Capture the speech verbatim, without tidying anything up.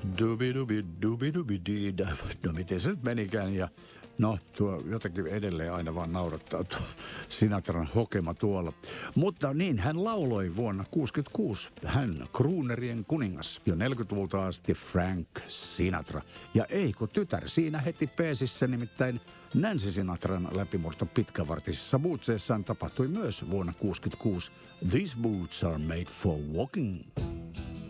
Dubi dubi dubi dubi diida. No miten se nyt menikään ja no tuo jotenkin edelleen aina vaan naurattaa tuo Sinatran hokema tuolla. Mutta niin hän lauloi vuonna kuusikymmentäkuusi. Hän kruunerien kuningas jo neljäkymmentäluvulta asti Frank Sinatra. Ja ei kun tytär siinä heti peesissä, nimittäin Nancy Sinatran läpimurto pitkävartisissa bootseissaan tapahtui myös vuonna kuusikymmentäkuusi. These boots are made for walking.